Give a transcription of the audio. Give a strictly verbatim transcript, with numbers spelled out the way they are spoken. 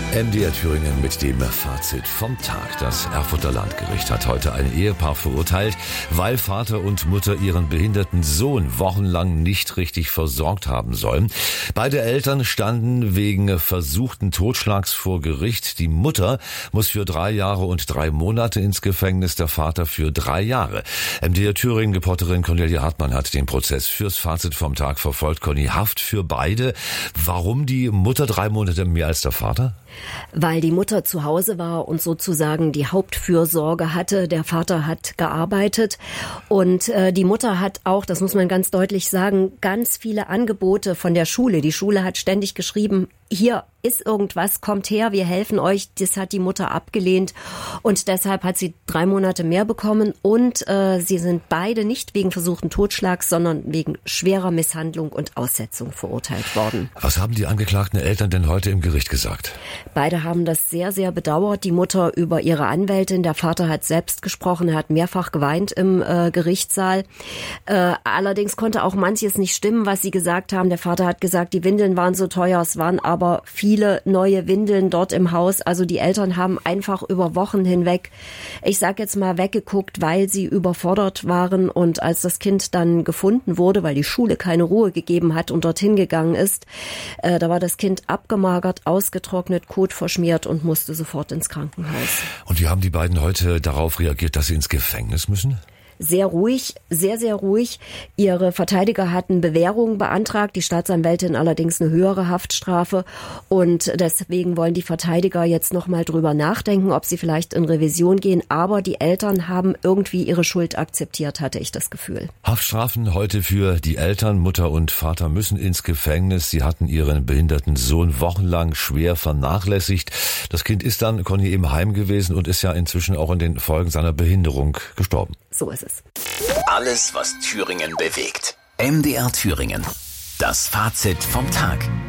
M D R Thüringen mit dem Fazit vom Tag. Das Erfurter Landgericht hat heute ein Ehepaar verurteilt, weil Vater und Mutter ihren behinderten Sohn wochenlang nicht richtig versorgt haben sollen. Beide Eltern standen wegen versuchten Totschlags vor Gericht. Die Mutter muss für drei Jahre und drei Monate ins Gefängnis, der Vater für drei Jahre. M D R Thüringen-Reporterin Cornelia Hartmann hat den Prozess fürs Fazit vom Tag verfolgt. Conny, Haft für beide. Warum die Mutter drei Monate mehr als der Vater? Weil die Mutter zu Hause war und sozusagen die Hauptfürsorge hatte. Der Vater hat gearbeitet und äh, die Mutter hat auch, das muss man ganz deutlich sagen, ganz viele Angebote von der Schule. Die Schule hat ständig geschrieben, hier ist irgendwas, kommt her, wir helfen euch. Das hat die Mutter abgelehnt und deshalb hat sie drei Monate mehr bekommen und äh, sie sind beide nicht wegen versuchten Totschlags, sondern wegen schwerer Misshandlung und Aussetzung verurteilt worden. Was haben die angeklagten Eltern denn heute im Gericht gesagt? Beide haben das sehr, sehr bedauert. Die Mutter über ihre Anwältin, der Vater hat selbst gesprochen, er hat mehrfach geweint im äh, Gerichtssaal. Äh, allerdings konnte auch manches nicht stimmen, was sie gesagt haben. Der Vater hat gesagt, die Windeln waren so teuer, es waren aber viele neue Windeln dort im Haus. Also die Eltern haben einfach über Wochen hinweg, ich sag jetzt mal, weggeguckt, weil sie überfordert waren. Und als das Kind dann gefunden wurde, weil die Schule keine Ruhe gegeben hat und dorthin gegangen ist, äh, da war das Kind abgemagert, ausgetrocknet, Kot verschmiert und musste sofort ins Krankenhaus. Und wie haben die beiden heute darauf reagiert, dass sie ins Gefängnis müssen? Sehr ruhig, sehr, sehr ruhig. Ihre Verteidiger hatten Bewährung beantragt, die Staatsanwältin allerdings eine höhere Haftstrafe. Und deswegen wollen die Verteidiger jetzt nochmal drüber nachdenken, ob sie vielleicht in Revision gehen. Aber die Eltern haben irgendwie ihre Schuld akzeptiert, hatte ich das Gefühl. Haftstrafen heute für die Eltern. Mutter und Vater müssen ins Gefängnis. Sie hatten ihren behinderten Sohn wochenlang schwer vernachlässigt. Das Kind ist dann, Conny, im Heim gewesen und ist ja inzwischen auch in den Folgen seiner Behinderung gestorben. So ist es. Alles, was Thüringen bewegt. M D R Thüringen. Das Fazit vom Tag.